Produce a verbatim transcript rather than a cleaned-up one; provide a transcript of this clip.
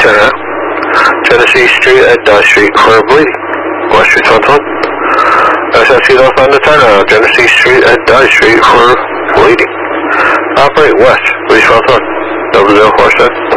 turn around. Genesee Street at Dodge Street for bleeding. West response one. S S C North on the turnaround. Genesee Street at Dodge Street for bleeding. Operate west, response one. Double zero four seven.